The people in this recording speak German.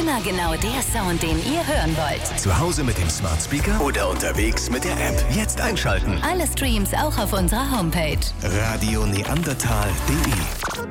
Immer genau der Sound, den ihr hören wollt. Zu Hause mit dem Smart Speaker oder unterwegs mit der App. Jetzt einschalten. Alle Streams auch auf unserer Homepage. radioneandertal.de